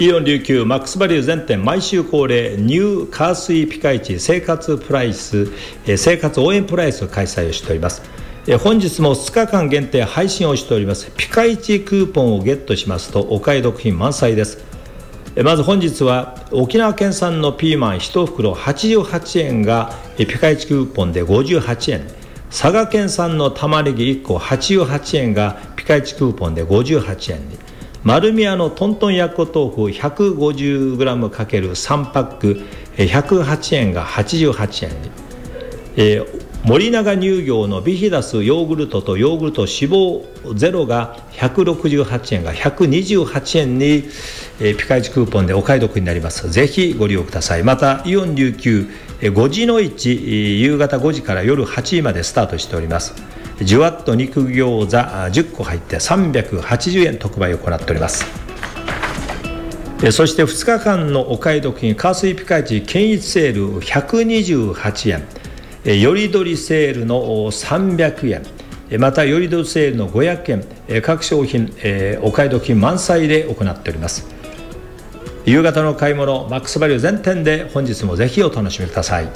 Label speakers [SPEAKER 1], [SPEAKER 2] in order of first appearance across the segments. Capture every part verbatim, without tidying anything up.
[SPEAKER 1] イオン琉球マックスバリュー全店毎週恒例ニューカースイピカイチ生活プライス生活応援プライスを開催をしております。本日もふつかかん限定配信をしておりますピカイチクーポンをゲットしますとお買い得品満載です。まず本日は沖縄県産のピーマンいち袋はちじゅうはちえんがピカイチクーポンでごじゅうはちえん、佐賀県産の玉ねぎいっこはちじゅうはちえんがピカイチクーポンでごじゅうはちえんに、丸宮のトントンやっこ豆腐 ひゃくごじゅうグラムかけるさんパックひゃくはちえんがはちじゅうはちえんに、えー、森永乳業のビヒダスヨーグルトとヨーグルト脂肪ゼロがひゃくろくじゅうはちえんがひゃくにじゅうはちえんに、えー、ピカイチクーポンでお買い得になります。ぜひご利用ください。またイオン琉球ごじのいち夕方ごじから夜はちじまでスタートしております。じゅわっと肉餃子じゅっこ入ってさんびゃくはちじゅうえん特売を行っております。そしてふつかかんのお買い得品カースイピカイチ県一セールひゃくにじゅうはちえん、よりどりセールのさんびゃくえん、またよりどりセールのごひゃくえん、各商品お買い得品満載で行っております。夕方の買い物マックスバリュー全店で本日もぜひお楽しみください。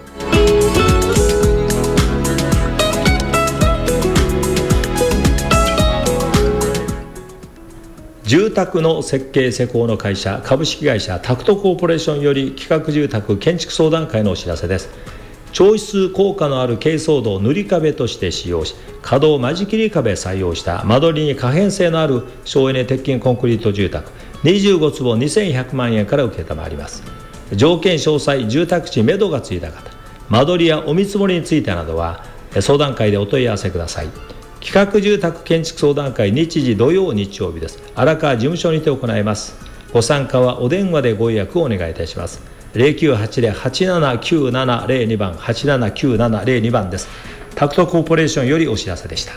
[SPEAKER 1] 住宅の設計施工の会社株式会社タクトコーポレーションより企画住宅建築相談会のお知らせです。調湿効果のある珪藻土を塗り壁として使用し、可動間仕切り壁採用した間取りに可変性のある省エネ鉄筋コンクリート住宅にじゅうごつぼにせんひゃくまんえんから受けたまわります。条件詳細、住宅地目処がついた方、間取りやお見積もりについてなどは相談会でお問い合わせください。企画住宅建築相談会日時土曜日曜日です。荒川事務所にて行います。ご参加はお電話でご予約をお願いいたします。ゼロきゅうはちゼロ はちななきゅうななゼロにばんはちななきゅうななゼロにばんです。タクトコーポレーションよりお知らせでした。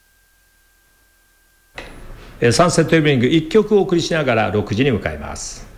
[SPEAKER 1] サンセットイブニングいっきょくお送りしながらろくじに向かいます。